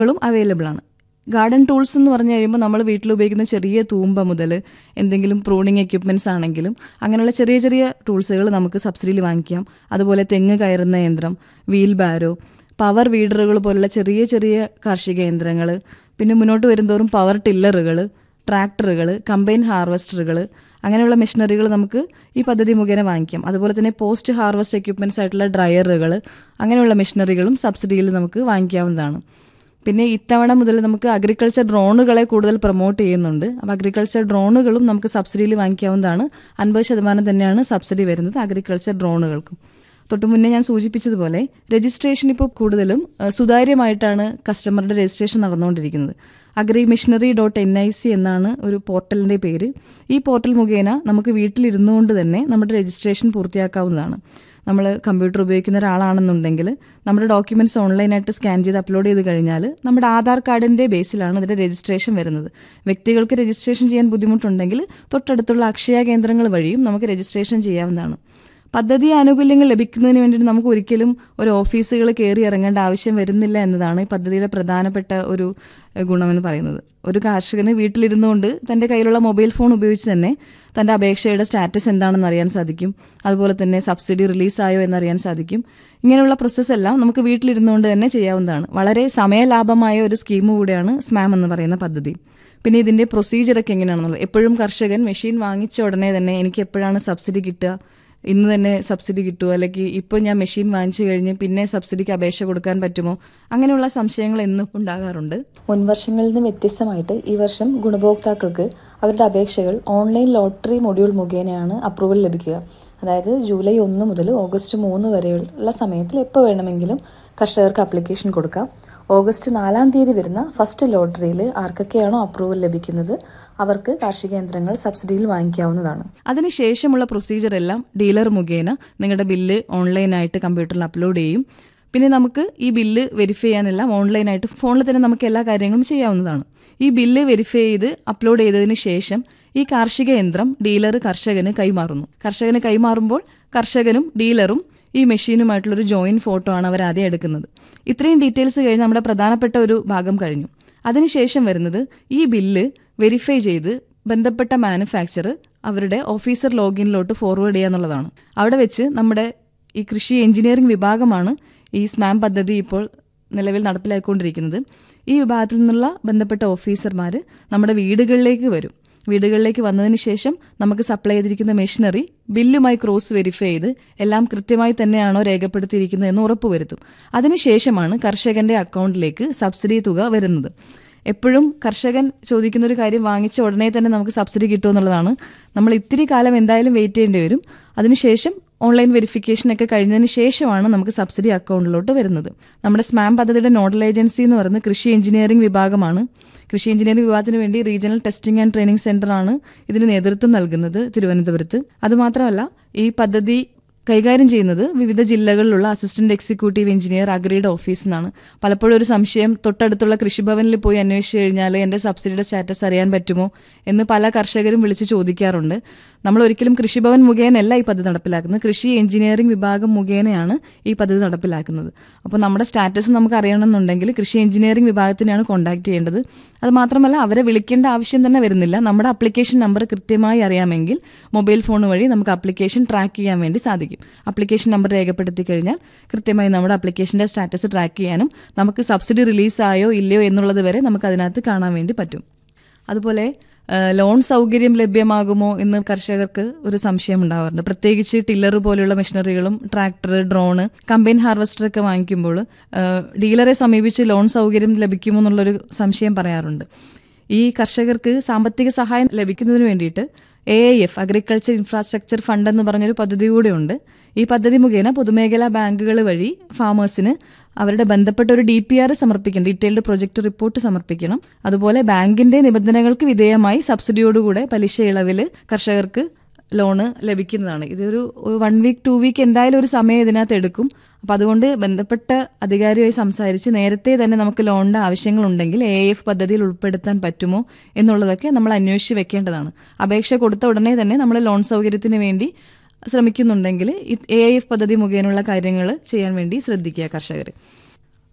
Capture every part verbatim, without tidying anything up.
ളും available ആണ്. Garden tools എന്ന് പറഞ്ഞു കഴിയുമ്പോൾ നമ്മൾ വീട്ടിൽ ഉപയോഗിക്കുന്ന ചെറിയ തൂമ്പ മുതൽ എന്തെങ്കിലും പ്രൂണിങ് എക്യുപ്മെൻറ്റ്സ് ആണെങ്കിലും അങ്ങനെയുള്ള ചെറിയ ചെറിയ ടൂൾസുകൾ നമുക്ക് സബ്സിഡിയിൽ വാങ്ങിക്കാം. അതുപോലെ തെങ്ങ് കയറുന്ന യന്ത്രം, വീൽ ബാരോ, പവർ വീഡറുകൾ പോലുള്ള ചെറിയ ചെറിയ കാർഷിക യന്ത്രങ്ങൾ, പിന്നെ മുന്നോട്ട് വരുന്തോറും പവർ ടില്ലറുകൾ, ട്രാക്ടറുകൾ, കമ്പൈൻ ഹാർവസ്റ്ററുകൾ, അങ്ങനെയുള്ള മെഷീനറികൾ നമുക്ക് ഈ പദ്ധതി മുഖേന വാങ്ങിക്കാം. അതുപോലെ തന്നെ പോസ്റ്റ് ഹാർവസ്റ്റ് എക്യുപ്മെൻറ്റ്സ് ആയിട്ടുള്ള ഡ്രയറുകൾ, അങ്ങനെയുള്ള മെഷീനറികളും സബ്സിഡിയിൽ നമുക്ക് വാങ്ങിക്കാവുന്നതാണ്. പിന്നെ ഇത്തവണ മുതൽ നമുക്ക് അഗ്രികൾച്ചർ ഡ്രോണുകളെ കൂടുതൽ പ്രൊമോട്ട് ചെയ്യുന്നുണ്ട്. അപ്പോൾ അഗ്രികൾച്ചർ ഡ്രോണുകളും നമുക്ക് സബ്സിഡിയിൽ വാങ്ങിക്കാവുന്നതാണ്. അൻപത് ശതമാനം തന്നെയാണ് സബ്സിഡി വരുന്നത് അഗ്രികൾച്ചർ ഡ്രോണുകൾക്കും. തൊട്ട് മുന്നേ ഞാൻ സൂചിപ്പിച്ചതുപോലെ രജിസ്ട്രേഷൻ ഇപ്പോൾ കൂടുതലും സുതാര്യമായിട്ടാണ് കസ്റ്റമറുടെ രജിസ്ട്രേഷൻ നടന്നുകൊണ്ടിരിക്കുന്നത്. Agri machinery dot N I C എന്നാണ് ഒരു പോർട്ടലിൻ്റെ പേര്. ഈ പോർട്ടൽ മുഖേന നമുക്ക് വീട്ടിലിരുന്നു കൊണ്ട് തന്നെ നമ്മുടെ രജിസ്ട്രേഷൻ പൂർത്തിയാക്കാവുന്നതാണ്. നമ്മൾ കമ്പ്യൂട്ടർ ഉപയോഗിക്കുന്ന ഒരാളാണെന്നുണ്ടെങ്കിൽ നമ്മുടെ ഡോക്യുമെൻറ്റ്സ് ഓൺലൈനായിട്ട് സ്കാൻ ചെയ്ത് അപ്ലോഡ് ചെയ്ത് കഴിഞ്ഞാൽ നമ്മുടെ ആധാർ കാർഡിൻ്റെ ബേസിലാണ് ഇതിൻ്റെ രജിസ്ട്രേഷൻ വരുന്നത്. വ്യക്തികൾക്ക് രജിസ്ട്രേഷൻ ചെയ്യാൻ ബുദ്ധിമുട്ടുണ്ടെങ്കിൽ തൊട്ടടുത്തുള്ള അക്ഷയ കേന്ദ്രങ്ങൾ വഴിയും നമുക്ക് രജിസ്ട്രേഷൻ ചെയ്യാവുന്നതാണ്. പദ്ധതി ആനുകൂല്യങ്ങൾ ലഭിക്കുന്നതിന് വേണ്ടിയിട്ട് നമുക്ക് ഒരിക്കലും ഒരു ഓഫീസുകൾ കയറി ഇറങ്ങേണ്ട ആവശ്യം വരുന്നില്ല എന്നതാണ് ഈ പദ്ധതിയുടെ പ്രധാനപ്പെട്ട ഒരു ഗുണമെന്ന് പറയുന്നത്. ഒരു കർഷകന് വീട്ടിലിരുന്നുകൊണ്ട് തൻ്റെ കയ്യിലുള്ള മൊബൈൽ ഫോൺ ഉപയോഗിച്ച് തന്നെ തൻ്റെ അപേക്ഷയുടെ സ്റ്റാറ്റസ് എന്താണെന്ന് അറിയാൻ സാധിക്കും. അതുപോലെ തന്നെ സബ്സിഡി റിലീസായോ എന്നറിയാൻ സാധിക്കും. ഇങ്ങനെയുള്ള പ്രോസസ്സ് എല്ലാം നമുക്ക് വീട്ടിലിരുന്നുകൊണ്ട് തന്നെ ചെയ്യാവുന്നതാണ്. വളരെ സമയലാഭമായ ഒരു സ്കീം കൂടിയാണ് സ്മാം എന്ന് പറയുന്ന പദ്ധതി. പിന്നെ ഇതിൻ്റെ പ്രൊസീജിയറൊക്കെ എങ്ങനെയാണെന്നുള്ളത്, എപ്പോഴും കർഷകൻ മെഷീൻ വാങ്ങിച്ച ഉടനെ തന്നെ എനിക്ക് എപ്പോഴാണ് സബ്സിഡി കിട്ടുക, ഇന്ന് തന്നെ സബ്സിഡി കിട്ടുമോ, അല്ലെങ്കിൽ ഇപ്പോൾ ഞാൻ മെഷീൻ വാങ്ങിച്ചു കഴിഞ്ഞ് പിന്നെ സബ്സിഡിക്ക് അപേക്ഷ കൊടുക്കാൻ പറ്റുമോ, അങ്ങനെയുള്ള സംശയങ്ങൾ എന്നും ഉണ്ടാകാറുണ്ട്. മുൻവർഷങ്ങളിൽ നിന്ന് വ്യത്യസ്തമായിട്ട് ഈ വർഷം ഗുണഭോക്താക്കൾക്ക് അവരുടെ അപേക്ഷകൾ ഓൺലൈൻ ലോട്ടറി മൊഡ്യൂൾ മുഖേനയാണ് അപ്രൂവൽ ലഭിക്കുക. അതായത് ജൂലൈ ഒന്ന് മുതൽ ഓഗസ്റ്റ് മൂന്ന് വരെയുള്ള സമയത്തിൽ എപ്പോൾ വേണമെങ്കിലും കർഷകർക്ക് ആപ്ലിക്കേഷൻ കൊടുക്കാം. ഓഗസ്റ്റ് നാലാം തീയതി വരുന്ന ഫസ്റ്റ് ലോട്ടറിയിൽ ആർക്കൊക്കെയാണോ അപ്രൂവൽ ലഭിക്കുന്നത് അവർക്ക് കാർഷിക യന്ത്രങ്ങൾ സബ്സിഡിയിൽ വാങ്ങിക്കാവുന്നതാണ്. അതിനുശേഷമുള്ള പ്രൊസീജിയർ എല്ലാം ഡീലർ മുഖേന നിങ്ങളുടെ ബില്ല് ഓൺലൈനായിട്ട് കമ്പ്യൂട്ടറിൽ അപ്ലോഡ് ചെയ്യും. പിന്നെ നമുക്ക് ഈ ബില്ല് വെരിഫൈ ചെയ്യാനെല്ലാം ഓൺലൈനായിട്ട് ഫോണിൽ തന്നെ നമുക്ക് എല്ലാ കാര്യങ്ങളും ചെയ്യാവുന്നതാണ്. ഈ ബില്ല് വെരിഫൈ ചെയ്ത് അപ്ലോഡ് ചെയ്തതിന് ശേഷം ഈ കാർഷിക യന്ത്രം ഡീലർ കർഷകന് കൈമാറുന്നു. കർഷകന് കൈമാറുമ്പോൾ കർഷകനും ഡീലറും ഈ മെഷീനുമായിട്ടുള്ളൊരു ജോയിൻറ്റ് ഫോട്ടോ ആണ് അവർ ആദ്യം എടുക്കുന്നത്. ഇത്രയും ഡീറ്റെയിൽസ് കഴിഞ്ഞ് നമ്മുടെ പ്രധാനപ്പെട്ട ഒരു ഭാഗം കഴിഞ്ഞു. അതിനുശേഷം വരുന്നത് ഈ ബില്ല് വെരിഫൈ ചെയ്ത് ബന്ധപ്പെട്ട മാനുഫാക്ചറർ അവരുടെ ഓഫീസർ ലോഗിനിലോട്ട് ഫോർവേഡ് ചെയ്യുക എന്നുള്ളതാണ്. അവിടെ വെച്ച് നമ്മുടെ ഈ കൃഷി എഞ്ചിനീയറിംഗ് വിഭാഗമാണ് ഈ സ്മാം പദ്ധതി ഇപ്പോൾ നിലവിൽ നടപ്പിലാക്കിക്കൊണ്ടിരിക്കുന്നത്. ഈ വിഭാഗത്തിൽ നിന്നുള്ള ബന്ധപ്പെട്ട ഓഫീസർമാർ നമ്മുടെ വീടുകളിലേക്ക് വരും. വീടുകളിലേക്ക് വന്നതിന് ശേഷം നമുക്ക് സപ്ലൈ ചെയ്തിരിക്കുന്ന മെഷീനറി ബില്ലുമായി ക്രോസ് വെരിഫൈ ചെയ്ത് എല്ലാം കൃത്യമായി തന്നെയാണോ രേഖപ്പെടുത്തിയിരിക്കുന്നത് എന്ന് ഉറപ്പുവരുത്തും. അതിനുശേഷമാണ് കർഷകന്റെ അക്കൗണ്ടിലേക്ക് സബ്സിഡി തുക വരുന്നത്. എപ്പോഴും കർഷകൻ ചോദിക്കുന്ന ഒരു കാര്യം വാങ്ങിച്ച ഉടനെ തന്നെ നമുക്ക് സബ്സിഡി കിട്ടുമെന്നുള്ളതാണ്. നമ്മൾ ഇത്തിരി കാലം എന്തായാലും വെയിറ്റ് ചെയ്യേണ്ടി വരും. അതിനുശേഷം ഓൺലൈൻ വെരിഫിക്കേഷനൊക്കെ കഴിഞ്ഞതിന് ശേഷമാണ് നമുക്ക് സബ്സിഡി അക്കൗണ്ടിലോട്ട് വരുന്നത്. നമ്മുടെ സ്മാം പദ്ധതിയുടെ നോഡൽ ഏജൻസി എന്ന് പറയുന്നത് കൃഷി എഞ്ചിനീയറിംഗ് വിഭാഗമാണ്. കൃഷി എഞ്ചിനീയറിംഗ് വിഭാഗത്തിന് വേണ്ടി റീജിയണൽ ടെസ്റ്റിംഗ് ആൻഡ് ട്രെയിനിങ് സെന്ററാണ് ഇതിന് നേതൃത്വം നൽകുന്നത് തിരുവനന്തപുരത്ത്. അതുമാത്രമല്ല ഈ പദ്ധതി കൈകാര്യം ചെയ്യുന്നത് വിവിധ ജില്ലകളിലുള്ള അസിസ്റ്റന്റ് എക്സിക്യൂട്ടീവ് എഞ്ചിനീയർ അഗ്രിയുടെ ഓഫീസിൽ നിന്നാണ്. പലപ്പോഴും ഒരു സംശയം, തൊട്ടടുത്തുള്ള കൃഷിഭവനിൽ പോയി അന്വേഷിച്ച് കഴിഞ്ഞാൽ എൻ്റെ സബ്സിഡിയുടെ സ്റ്റാറ്റസ് അറിയാൻ പറ്റുമോ എന്ന് പല കർഷകരും വിളിച്ച് ചോദിക്കാറുണ്ട്. നമ്മൾ ഒരിക്കലും കൃഷിഭവൻ മുഖേനയല്ല ഈ പദ്ധതി നടപ്പിലാക്കുന്നത്, കൃഷി എഞ്ചിനീയറിംഗ് വിഭാഗം മുഖേനയാണ് ഈ പദ്ധതി നടപ്പിലാക്കുന്നത്. അപ്പോൾ നമ്മുടെ സ്റ്റാറ്റസ് നമുക്ക് അറിയണമെന്നുണ്ടെങ്കിൽ കൃഷി എഞ്ചിനീയറിംഗ് വിഭാഗത്തിനെയാണ് കോൺടാക്ട് ചെയ്യേണ്ടത്. അത് മാത്രമല്ല അവരെ വിളിക്കേണ്ട ആവശ്യം തന്നെ വരുന്നില്ല. നമ്മുടെ ആപ്ലിക്കേഷൻ നമ്പർ കൃത്യമായി അറിയാമെങ്കിൽ മൊബൈൽ ഫോൺ വഴി നമുക്ക് ആപ്ലിക്കേഷൻ ട്രാക്ക് ചെയ്യാൻ വേണ്ടി സാധിക്കും. ആപ്ലിക്കേഷൻ നമ്പർ രേഖപ്പെടുത്തി കഴിഞ്ഞാൽ കൃത്യമായി നമ്മുടെ ആപ്ലിക്കേഷൻ്റെ സ്റ്റാറ്റസ് ട്രാക്ക് ചെയ്യാനും നമുക്ക് സബ്സിഡി റിലീസായോ ഇല്ലയോ എന്നുള്ളത് വരെ നമുക്ക് അതിനകത്ത് കാണാൻ വേണ്ടി പറ്റും. അതുപോലെ ലോൺ സൗകര്യം ലഭ്യമാകുമോ എന്ന് കർഷകർക്ക് ഒരു സംശയം ഉണ്ടാവാറുണ്ട്. പ്രത്യേകിച്ച് ടില്ലർ പോലെയുള്ള മെഷീനറികളും ട്രാക്ടർ, ഡ്രോണ്, കമ്പൈൻ ഹാർവസ്റ്ററൊക്കെ വാങ്ങിക്കുമ്പോൾ ഡീലറെ സമീപിച്ച് ലോൺ സൗകര്യം ലഭിക്കുമോ എന്നുള്ളൊരു സംശയം പറയാറുണ്ട്. ഈ കർഷകർക്ക് സാമ്പത്തിക സഹായം ലഭിക്കുന്നതിന് വേണ്ടിയിട്ട് A I F agriculture infrastructure fund എന്ന് പറഞ്ഞൊരു പദ്ധതി കൂടെ ഉണ്ട്. ഈ പദ്ധതി മുഖേന പൊതുമേഖലാ ബാങ്കുകൾ വഴി ഫാമേഴ്സിന് അവരുടെ ബന്ധപ്പെട്ട ഒരു ഡി പി ആർ സമർപ്പിക്കണം, ഡീറ്റെയിൽഡ് പ്രൊജക്ട് റിപ്പോർട്ട് സമർപ്പിക്കണം. അതുപോലെ ബാങ്കിന്റെ നിബന്ധനകൾക്ക് വിധേയമായി സബ്സിഡിയോടുകൂടെ പലിശ ഇളവിൽ കർഷകർക്ക് ലോണ് ലഭിക്കുന്നതാണ്. ഇതൊരു വൺ വീക്ക് ടു വീക്ക് എന്തായാലും ഒരു സമയം ഇതിനകത്ത് എടുക്കും. അപ്പം അതുകൊണ്ട് ബന്ധപ്പെട്ട അധികാരിയുമായി സംസാരിച്ച് നേരത്തെ തന്നെ നമുക്ക് ലോണിൻ്റെ ആവശ്യങ്ങളുണ്ടെങ്കിൽ എ എഫ് പദ്ധതിയിൽ ഉൾപ്പെടുത്താൻ പറ്റുമോ എന്നുള്ളതൊക്കെ നമ്മൾ അന്വേഷിച്ച് വെക്കേണ്ടതാണ്. അപേക്ഷ കൊടുത്ത ഉടനെ തന്നെ നമ്മൾ ലോൺ സൗകര്യത്തിന് വേണ്ടി ശ്രമിക്കുന്നുണ്ടെങ്കിൽ എ ഐ എഫ് പദ്ധതി മുഖേനയുള്ള കാര്യങ്ങൾ ചെയ്യാൻ വേണ്ടി ശ്രദ്ധിക്കുക കർഷകർ.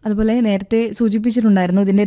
അതുപോലെ നേരത്തെ സൂചിപ്പിച്ചിട്ടുണ്ടായിരുന്നു ഇതിന്റെ